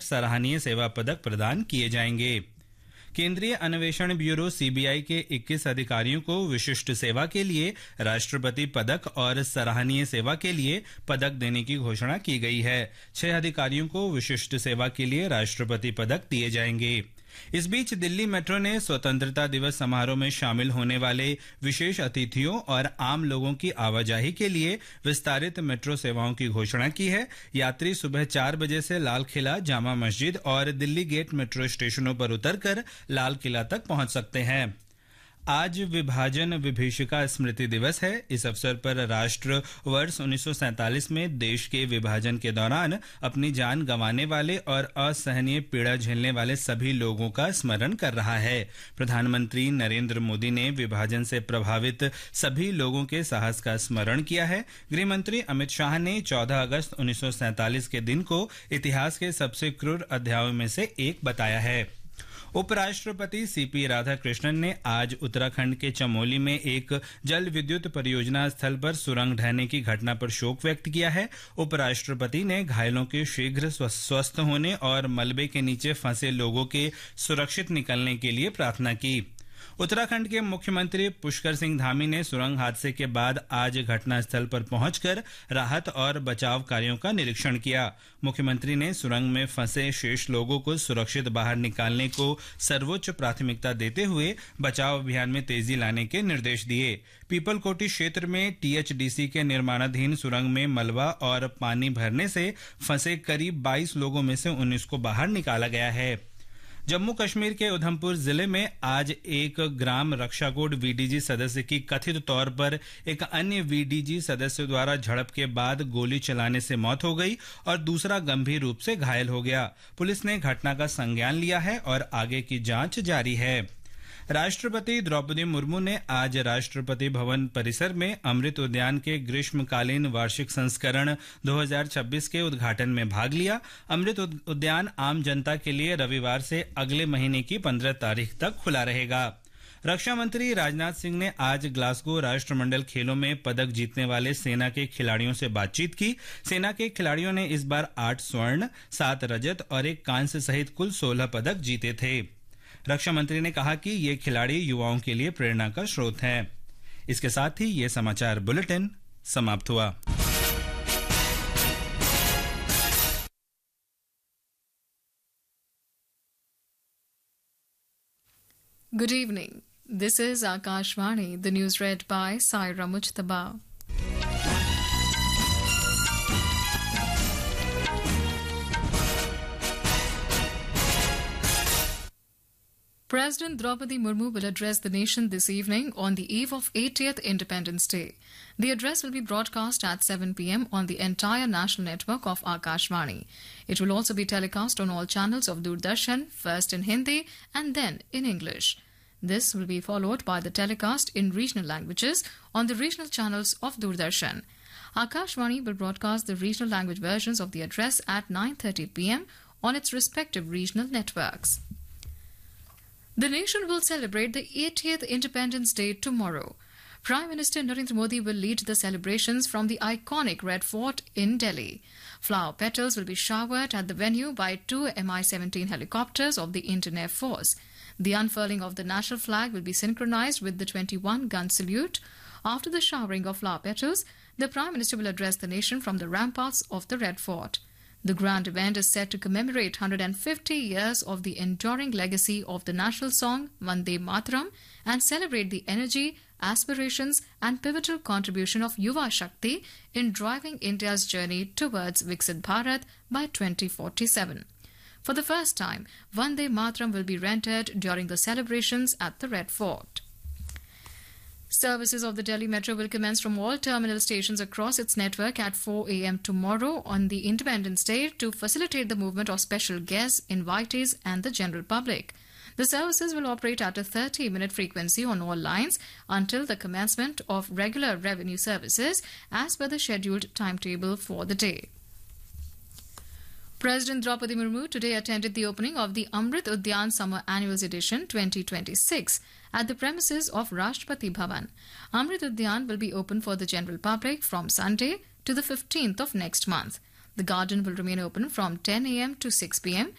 सराहनीय सेवा पदक प्रदान किए जाएंगे। केंद्रीय अन्वेषण ब्यूरो सीबीआई के 21 अधिकारियों को विशिष्ट सेवा के लिए राष्ट्रपति पदक और सराहनीय सेवा के लिए पदक देने की घोषणा की गई है। 6 अधिकारियों को विशिष्ट सेवा के लिए राष्ट्रपति पदक दिए जाएंगे। इस बीच दिल्ली मेट्रो ने स्वतंत्रता दिवस समारोह में शामिल होने वाले विशेष अतिथियों और आम लोगों की आवाजाही के लिए विस्तारित मेट्रो सेवाओं की घोषणा की है। यात्री सुबह 4 बजे से लाल किला, जामा मस्जिद और दिल्ली गेट मेट्रो स्टेशनों पर उतरकर लाल किला तक पहुंच सकते हैं। आज विभाजन विभीषिका स्मृति दिवस है। इस अवसर पर राष्ट्र वर्ष 1947 में देश के विभाजन के दौरान अपनी जान गंवाने वाले और असहनीय पीड़ा झेलने वाले सभी लोगों का स्मरण कर रहा है। प्रधानमंत्री नरेंद्र मोदी ने विभाजन से प्रभावित सभी लोगों के साहस का स्मरण किया है। गृह मंत्री अमित शाह ने 14 अगस्त 1947 के दिन को इतिहास के सबसे क्रूर अध्यायों में से एक बताया है। उपराष्ट्रपति सीपी राधाकृष्णन ने आज उत्तराखंड के चमोली में एक जल विद्युत परियोजना स्थल पर सुरंग ढहने की घटना पर शोक व्यक्त किया है। उपराष्ट्रपति ने घायलों के शीघ्र स्वस्थ होने और मलबे के नीचे फंसे लोगों के सुरक्षित निकलने के लिए प्रार्थना की। उत्तराखंड के मुख्यमंत्री पुष्कर सिंह धामी ने सुरंग हादसे के बाद आज घटनास्थल पर पहुंचकर राहत और बचाव कार्यों का निरीक्षण किया। मुख्यमंत्री ने सुरंग में फंसे शेष लोगों को सुरक्षित बाहर निकालने को सर्वोच्च प्राथमिकता देते हुए बचाव अभियान में तेजी लाने के निर्देश दिए। पीपलकोटी क्षेत्र में टीएचडीसी के निर्माणाधीन सुरंग में मलबा और पानी भरने से फंसे करीब 22 लोगों में से 19 को बाहर निकाला गया है। जम्मू कश्मीर के उधमपुर जिले में आज एक ग्राम रक्षा कोड वीडीजी सदस्य की कथित तौर पर एक अन्य वीडीजी सदस्य द्वारा झड़प के बाद गोली चलाने से मौत हो गई और दूसरा गंभीर रूप से घायल हो गया। पुलिस ने घटना का संज्ञान लिया है और आगे की जांच जारी है। राष्ट्रपति द्रौपदी मुर्मू ने आज राष्ट्रपति भवन परिसर में अमृत उद्यान के ग्रीष्मकालीन वार्षिक संस्करण 2026 के उद्घाटन में भाग लिया। अमृत उद्यान आम जनता के लिए रविवार से अगले महीने की 15 तारीख तक खुला रहेगा। रक्षा मंत्री राजनाथ सिंह ने आज ग्लासगो राष्ट्रमंडल खेलों में पदक जीतने वाले सेना के खिलाड़ियों से बातचीत की। सेना के खिलाड़ियों ने इस बार 8 स्वर्ण, 7 रजत और 1 कांस्य सहित कुल 16 पदक जीते थे। रक्षा मंत्री ने कहा कि ये खिलाड़ी युवाओं के लिए प्रेरणा का स्रोत हैं। इसके साथ ही ये समाचार बुलेटिन समाप्त हुआ। Good evening. This is Akashvani. The news read by Saira Mujtaba. President Draupadi Murmu will address the nation this evening on the eve of 80th Independence Day. The address will be broadcast at 7 p.m. on the entire national network of Akashvani. It will also be telecast on all channels of Doordarshan, first in Hindi and then in English. This will be followed by the telecast in regional languages on the regional channels of Doordarshan. Akashvani will broadcast the regional language versions of the address at 9:30 p.m. on its respective regional networks. The nation will celebrate the 80th Independence Day tomorrow. Prime Minister Narendra Modi will lead the celebrations from the iconic Red Fort in Delhi. Flower petals will be showered at the venue by 2 Mi-17 helicopters of the Indian Air Force. The unfurling of the national flag will be synchronized with the 21-gun salute. After the showering of flower petals, the Prime Minister will address the nation from the ramparts of the Red Fort. The grand event is set to commemorate 150 years of the enduring legacy of the national song Vande Mataram and celebrate the energy, aspirations and pivotal contribution of Yuva Shakti in driving India's journey towards Viksit Bharat by 2047. For the first time, Vande Mataram will be rendered during the celebrations at the Red Fort. Services of the Delhi Metro will commence from all terminal stations across its network at 4 a.m. tomorrow on the Independence Day to facilitate the movement of special guests, invitees and the general public. The services will operate at a 30-minute frequency on all lines until the commencement of regular revenue services as per the scheduled timetable for the day. President Draupadi Murmu today attended the opening of the Amrit Udyan Summer Annuals Edition 2026 at the premises of Rashtrapati Bhavan. Amrit Udyan will be open for the general public from Sunday to the 15th of next month. The garden will remain open from 10 a.m. to 6 p.m.